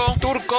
¡Turco!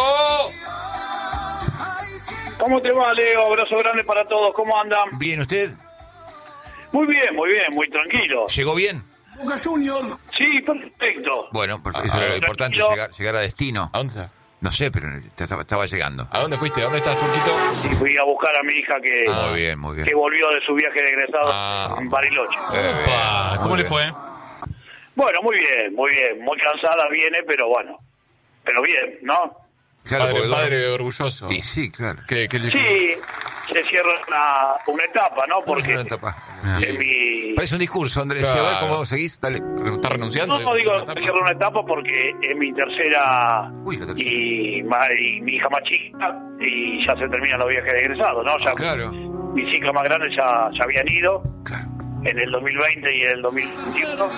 ¿Cómo te va, Leo? Abrazo grande para todos. ¿Cómo andan? ¿Bien usted? Muy bien, muy tranquilo. ¿Llegó bien? Boca Juniors. Sí, perfecto. Bueno, eso era lo importante, llegar a destino. ¿A dónde? No sé, pero estaba llegando. ¿A dónde fuiste? ¿Dónde estás, Turquito? Sí, fui a buscar a mi hija Muy bien. que volvió de su viaje de egresado en Bariloche. Opa, ¿cómo le fue? Bueno, muy bien. Muy cansada viene, pero bueno. Pero bien, ¿no? Claro, padre orgulloso. Y sí, claro. ¿Qué Sí, se cierra una etapa, ¿no? Porque Una etapa. en mi... Parece un discurso, Andrés. Claro. A ver cómo seguís. Dale. ¿Estás renunciando? No, digo, se cierra una etapa porque es mi tercera Uy, la tercera. y mi hija más chica y ya se terminan los viajes de egresado, ¿no? Ya Claro. mis hijas más grandes ya habían ido Claro. en el 2020 y en el 2021.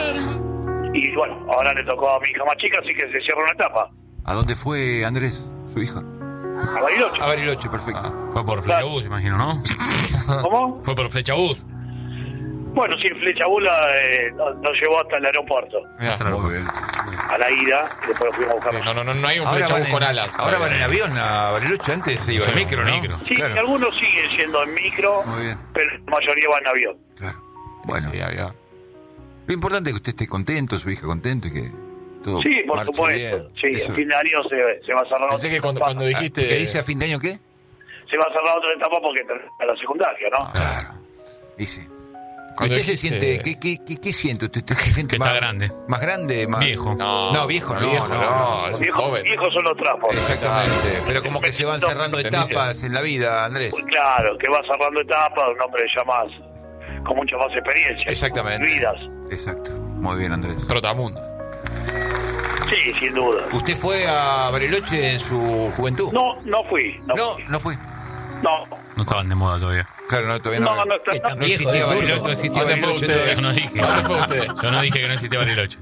Y bueno, ahora le tocó a mi hija más chica, así que se cierra una etapa. ¿A dónde fue Andrés, su hija? A Bariloche. A Bariloche, perfecto. Fue por Flechabús, imagino, ¿no? ¿Cómo? Fue por Flechabús. Bueno, sí, Flecha Bula nos llevó hasta el aeropuerto Muy bien. a la ida y después fuimos a buscar. No hay un Flechabús con alas. Ahora van en avión a Bariloche, antes se iba en micro, ¿no? Sí, Claro. algunos siguen yendo en micro, Muy bien. pero la mayoría van en avión. Claro. Bueno, Sí, avión. lo importante es que usted esté contento, su hija contento y que todo Sí, por marche supuesto. bien. Sí, Eso. a fin de año se va a cerrar Pensé que otra cuando etapa. dijiste... ¿Qué dice a fin de año qué? Se va a cerrar otra etapa porque termina la secundaria, ¿no? Claro. Dice. Cuando ¿Usted se dijiste- siente, qué siente usted? ¿Usted se siente Que está grande. ¿Más grande? Más... Viejo. No, viejo no. Viejo no, es Viejos joven. son los trapos. Exactamente. Pero como que se van cerrando etapas en la vida, Andrés. Pues claro, que va cerrando etapas, un hombre ya más, con mucha más experiencia. Exactamente. Vidas. Exacto. Muy bien, Andrés. Trotamundo. Sí, sin duda. ¿Usted fue a Bariloche en su juventud? No fui. No fue. No. No estaban de moda todavía. Claro, no, todavía No, no. no está. Está No viejo, existía Turco. Bariloche, no existía ¿Dónde fue Bariloche usted? todavía. Yo no dije. ¿Dónde fue usted? Yo no dije que no existía Bariloche.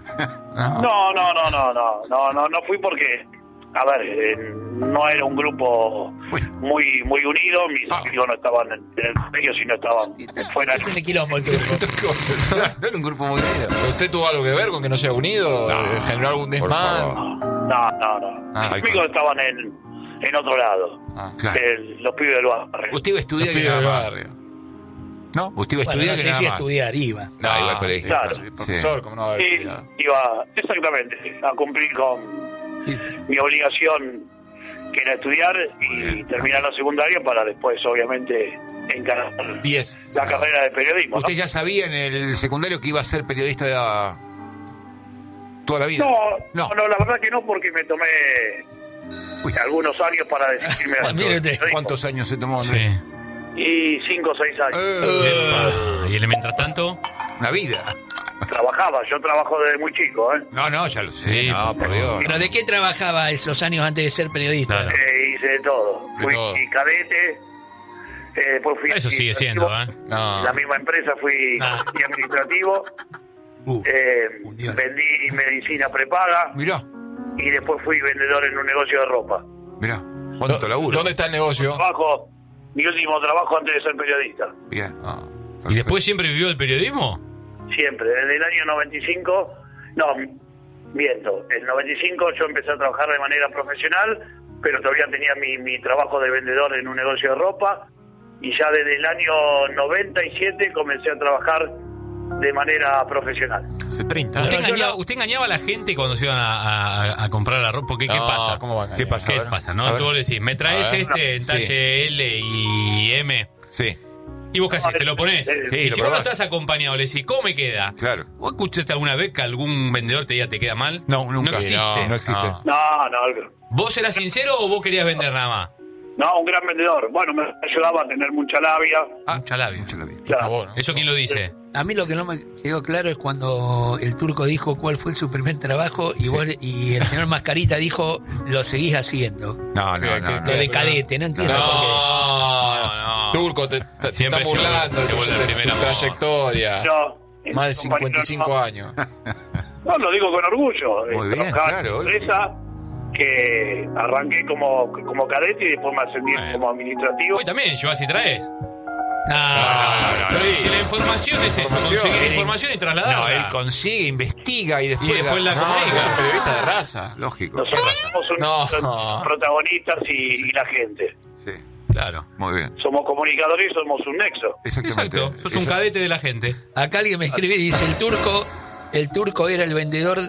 No fui porque, a ver, no era un grupo muy unido, mis amigos no estaban en el colegio, sino estaban fuera. Tiene quilombo el Turco. No era un grupo muy unido. ¿Pero usted tuvo algo que ver con que no se haya unido? ¿Generó algún Por desmán? favor. No. Ah, Mis amigos estaban en otro lado. Claro. Los pibes del barrio. Usted iba a Los estudiar y pibes nada del más. barrio. ¿No, usted iba a Bueno, estudiar no y sé nada si más. estudiar iba. No, iba al colegio. Claro. El profesor, como no va a haber Sí, estudiado. iba exactamente a cumplir con mi obligación, que era estudiar y terminar la secundaria para después, obviamente, encarar 10. la carrera de periodismo. ¿no? ¿Usted ya sabía en el secundario que iba a ser periodista toda la vida? No, la verdad que no, porque me tomé algunos años para decidirme a Mire usted, ¿Cuántos años se tomó, Andrés? Sí. Y 5 o 6 años. Epa. Y él, mientras tanto, Una vida. Yo trabajo desde muy chico, ¿eh? No, ya lo sé. Sí, No, por Dios. ¿Pero de qué trabajaba esos años antes de ser periodista? Claro. Hice de todo. De Fui todo. cadete, después fui... Eso sigue siendo, ¿eh? No. La misma empresa fui administrativo, Mundial. vendí medicina prepaga Mirá, y después fui vendedor en un negocio de ropa. mirá. ¿Cuánto laburo? ¿Dónde está el negocio? Mi último trabajo antes de ser periodista. Bien. Ah. ¿y después siempre vivió el periodismo? Siempre, desde el año 95, miento, el 95 yo empecé a trabajar de manera profesional, pero todavía tenía mi trabajo de vendedor en un negocio de ropa, y ya desde el año 97 comencé a trabajar de manera profesional. Hace 30 años. ¿Usted engañaba a la gente cuando se iban a comprar la ropa? ¿Qué pasa? ¿Cómo va a engañar? ¿Qué pasa? ¿Qué A ver. pasa? A ¿No? ver. Tú le decís, me traes A ver. en talle L y M. Sí. ¿Y vos qué haces? ¿Te lo pones? Sí, Y lo si vos no probás. estás acompañado, le decís, ¿cómo me queda? Claro. ¿Vos escuchaste alguna vez que algún vendedor te diga te queda mal? No, nunca. No existe. No existe. No. No, ¿Vos eras sincero o vos querías vender nada más? un gran vendedor. Bueno, me ayudaba a tener mucha labia. Mucha labia. Mucho la vida. Claro. Ah, bueno. ¿Eso quién lo dice? A mí lo que no me quedó claro es cuando el Turco dijo cuál fue su primer trabajo y el señor Mascarita dijo lo seguís haciendo. No, ¿Qué- Lo de cadete, no entiendo por qué. No. Turco, te está Siempre se burlando vuelve- se vuelve el de primer tu amor. trayectoria. Más de 55 años. No, lo digo con orgullo. Muy bien, Trabajaba en claro. una empresa que arranqué como cadete y después me ascendí Bueno. como administrativo. Hoy también llevas y traes. Pero si la información es eso, conseguir información y trasladarla. No, él consigue, investiga y después la comunica. Es un periodista de raza. Lógico. Nosotros somos protagonistas y la gente. Sí, Claro. muy bien. Somos comunicadores y somos un nexo. Exactamente. Exacto, sos un cadete de la gente. Acá alguien me escribe y dice, el turco era el vendedor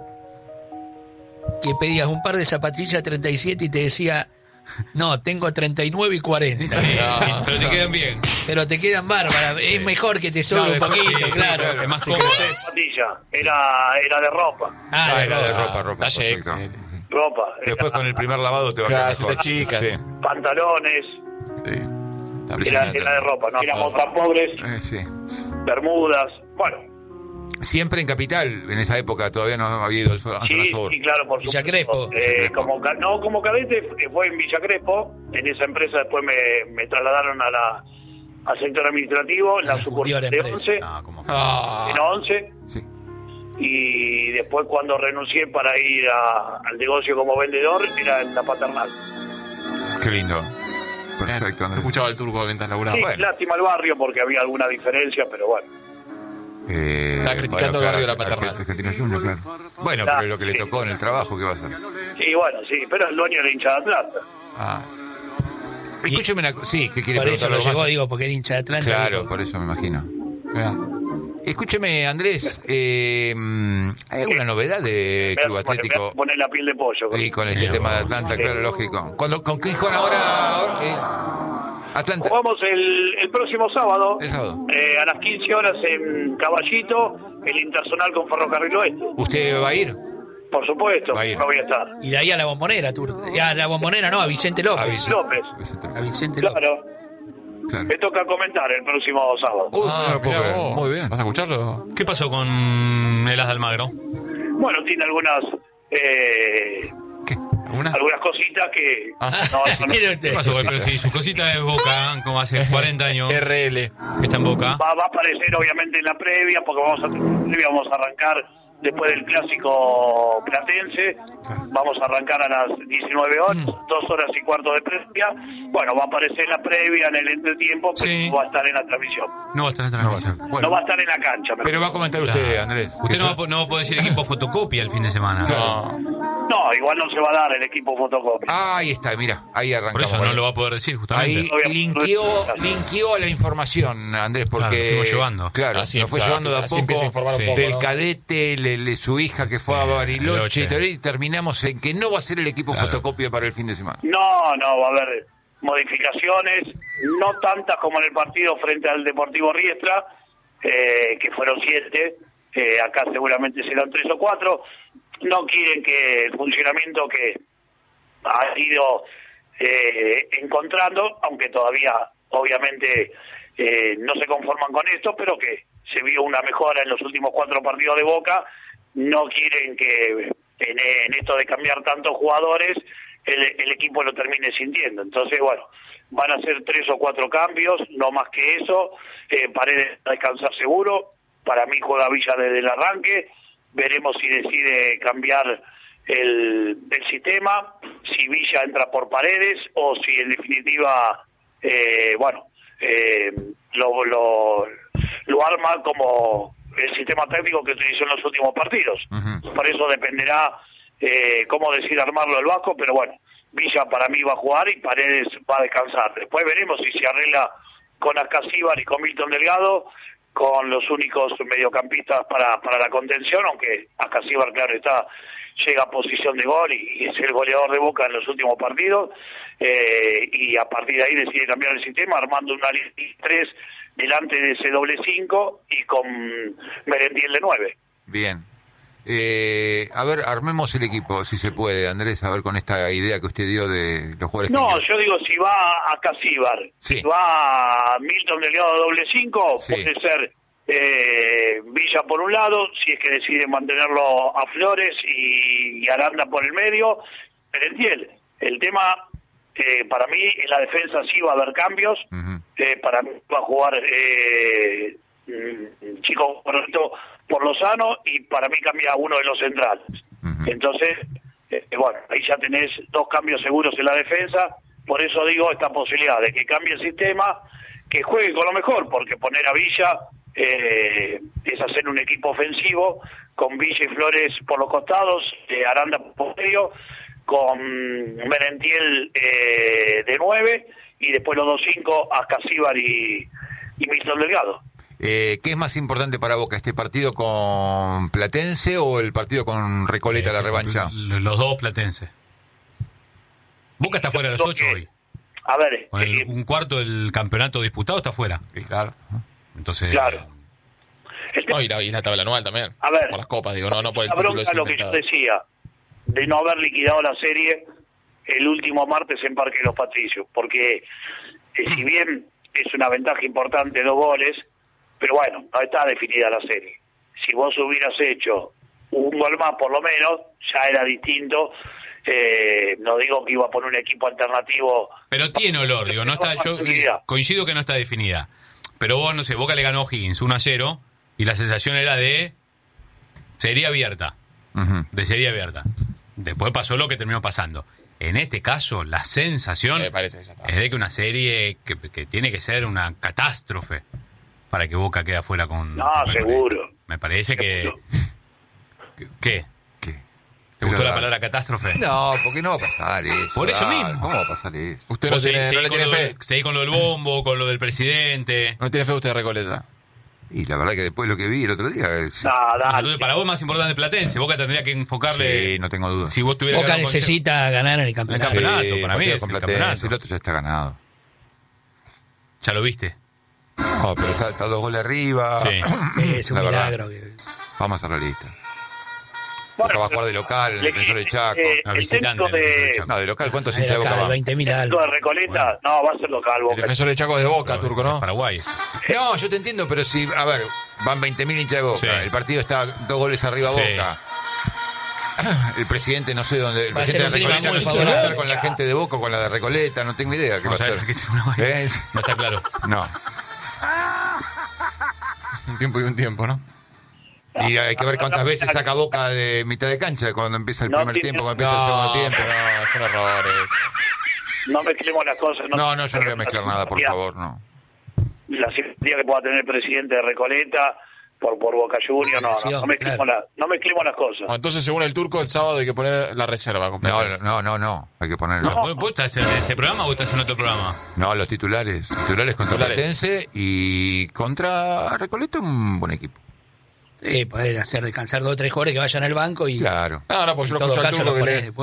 que pedías un par de zapatillas 37 y te decía, no, tengo 39 y 40. Sí, pero te quedan bien. Pero te quedan bárbaras, es mejor que te sobre un poquito, sí, claro. es más Si cómodo. creces. Zapatilla, era de ropa. Era de ropa. Talle Perfecto. X. Ropa. Después con el primer lavado te va a Claro, quedar si mejor. te chicas. Sí. Pantalones. Sí. Está Era impresionante. de ropa, no éramos tan pobres. Sí. Bermudas. Bueno, Siempre en Capital, en esa época todavía no había ido a zona sí, sur. sí, claro, por Villa supuesto. Crespo. Como cadete fue en Villa Crespo. En esa empresa después me trasladaron al sector administrativo, en la Se fundió la sucursal de empresa. 11. Ah, como. En 11. Sí. Y después cuando renuncié para ir al negocio como vendedor, era en la paternal. Qué lindo. Perfecto, Te Andrés. escuchaba el turco mientras laburaba. Sí, bueno. lástima el barrio porque había alguna diferencia, pero bueno. Está criticando el barrio de la Paternal. Argentino Junior, claro. Bueno, pero lo que le tocó en el trabajo, ¿qué va a hacer? Sí, bueno, sí, pero el dueño era hincha de Atlanta. Ah, Escúcheme una cosa. Sí, ¿qué quiere Por eso preguntar lo algo llegó, más? digo, porque era hincha de Atlanta. Claro, digo, por eso me imagino. mirá. Escúcheme, Andrés, ¿hay alguna novedad de Club Me Atlético? poner la piel de pollo. Y con este tema de Atlanta, claro, lógico. ¿Con quién juegan ahora? Atlanta. Jugamos el próximo sábado, El sábado. a las 15 horas en Caballito, el Interzonal con Ferrocarril Oeste. ¿Usted va a ir? Por supuesto, Va a ir. no voy a estar. Y de ahí a la Bombonera, turco. A la Bombonera no, a Vicente López. A Vicente. López. A Vicente López. Claro, Claro. me toca comentar el próximo sábado. No lo puedo mirá creer. vos. Muy bien. ¿Vas a escucharlo? ¿Qué pasó con Elas de Almagro? Bueno, tiene algunas ¿Qué? ¿Algunas? algunas cositas que Mire usted. ¿Qué pasó? Pero si su cosita es Boca, como hace 40 años RL. que está en Boca. va a aparecer obviamente en la previa, porque vamos a arrancar después del clásico platense, vamos a arrancar a las 19 horas, 2 horas y cuarto de previa. Bueno, va a aparecer en la previa, en el entretiempo, pero Sí. no va a estar en la transmisión. No va a estar en esta No va a ser. transmisión. No Bueno, va a estar en la cancha. mejor. pero va a comentar usted, Andrés. Usted que no va a poder decir equipo fotocopia el fin de semana. No. No, igual no se va a dar el equipo fotocopia. Ahí está, mira, ahí arrancamos. Por eso no lo va a poder decir, justamente. Ahí linkeó la información, Andrés, porque... Claro, fuimos llevando. Claro, Así, nos fue o sea, llevando de a así empieza a poco informar un poco, del ¿no? cadete, su hija que fue a Bariloche, Bariloche. y terminamos en que no va a ser el equipo Claro. fotocopia para el fin de semana. No, va a haber modificaciones, no tantas como en el partido frente al Deportivo Riestra, que fueron 7, acá seguramente serán 3 o 4. No quieren que el funcionamiento que ha ido encontrando, aunque todavía obviamente no se conforman con esto, pero que se vio una mejora en los últimos 4 partidos de Boca. No quieren que en esto de cambiar tantos jugadores el equipo lo termine sintiendo. Entonces, bueno, van a ser 3 o 4 cambios, no más que eso. Paredes va a descansar seguro. Para mí juega Villa desde el arranque. Veremos si decide cambiar el sistema, si Villa entra por Paredes o si en definitiva, lo arma como el sistema táctico que utilizó en los últimos partidos. Ujú. Por eso dependerá cómo decide armarlo el Vasco, pero bueno, Villa para mí va a jugar y Paredes va a descansar. Después veremos si se arregla con Ascasíbar y con Milton Delgado, con los únicos mediocampistas para la contención, aunque Ascasíbar, claro está, llega a posición de gol y es el goleador de Boca en los últimos partidos, y a partir de ahí decide cambiar el sistema, armando una línea 3 delante de ese doble 5 y con Merentiel de 9. Bien. A ver, armemos el equipo, si se puede, Andrés, a ver con esta idea que usted dio de los jugadores. No, que- yo digo, si va a Casíbar, Sí. si va a Milton Delgado doble 5, Sí. puede ser Villa por un lado, si es que decide mantenerlo a Flores y Aranda por el medio. Merentiel, el tema, para mí, en la defensa sí va a haber cambios. Ujú. Para mí va a jugar Chico Correcto por Lozano y para mí cambia uno de los centrales. Ujú. Entonces, bueno, ahí ya tenés 2 cambios seguros en la defensa. Por eso digo esta posibilidad de que cambie el sistema que juegue con lo mejor, porque poner a Villa es hacer un equipo ofensivo, con Villa y Flores por los costados, Aranda por medio, con Merentiel de 9, y después los 2-5, Ascasíbar y Milton Delgado. ¿Qué es más importante para Boca, este partido con Platense o el partido con Recoleta, la revancha? Los dos Platense. Boca está fuera a las 8 hoy. A ver, Con un cuarto del campeonato disputado está fuera. Claro. Entonces, claro. No, y la tabla anual también. A ver, por las copas, digo, no por el la título bronca lo que yo desinventado. decía, de no haber liquidado la serie el último martes en Parque de los Patricios, porque si bien es una ventaja importante, 2 goles, pero bueno, no está definida la serie. Si vos hubieras hecho un gol más por lo menos, ya era distinto. No digo que iba a poner un equipo alternativo. pero tiene olor, digo, no está, yo coincido que no está definida. Pero vos, no sé, Boca le ganó a O'Higgins 1-0 y la sensación era de serie abierta. Uh-huh. De serie abierta. Después pasó lo que terminó pasando. En este caso, la sensación Me parece que ya está. es de que una serie que tiene que ser una catástrofe para que Boca quede afuera con... No, con seguro. Me parece que... ¿Qué? ¿Qué? ¿Te gustó Pero la palabra catástrofe? No, porque no va a pasar eso. Por eso Dale, mismo. ¿Cómo va a pasar eso? Usted no Vos le seguís tiene fe. con lo del bombo, con lo del presidente. No tiene fe usted de Recoleta. Y la verdad que después de lo que vi el otro día... No, dale. Entonces, para vos es más importante Platense. Boca tendría que enfocarle... Sí, no tengo duda. Si vos tuvieras Boca que hablar con- necesita ganar en el campeonato. El campeonato, Sí, para mí partido es con el Platense, campeonato. el otro ya está ganado. ¿Ya lo viste? No, pero está 2 goles arriba. Sí. Es un La verdad. milagro. Vamos a ser realistas. Bueno, Boca va a jugar de local, el defensor de Chaco. No, el visitante, técnico el defensor de de, Chaco. No, de local, ¿cuántos Ahí hinchas de Boca acá, van? 20.000 técnico algo. de Recoleta, no, va a ser local, El Boca. defensor de Chaco es de Boca, Turco, ¿no? Paraguay. No, yo te entiendo, pero si, a ver, van 20.000 hinchas de Boca, Sí. el partido está 2 goles arriba Sí. Boca. El presidente, no sé dónde, el Va a presidente de ser un clima Recoleta no muy sé si va a estar favorable. con la gente de Boca o con la de Recoleta, no tengo idea qué No va a sabes hacer. a qué ¿Eh? no está claro. No. Un tiempo y un tiempo, ¿no? Y hay que ver cuántas veces saca Boca de mitad de cancha cuando empieza el No primer tiene- tiempo, cuando empieza el segundo tiempo. No, son errores. No mezclemos las cosas. No, yo no voy a mezclar nada, por favor, no. La simpatía que pueda tener el presidente de Recoleta por Boca Juniors, no mezclemos, Claro. no mezclemos las cosas. Bueno, entonces, según el Turco, el sábado hay que poner la reserva completa. No, hay que ponerlo. ¿Vos estás en este programa o estás en otro programa? No, los titulares contra Titulares. Platense y contra Recoleta, un buen equipo. Sí, poder hacer descansar 2 o 3 jugadores que vayan al banco y Claro. No, porque yo en lo todo escucho al caso Turco lo que ponés le,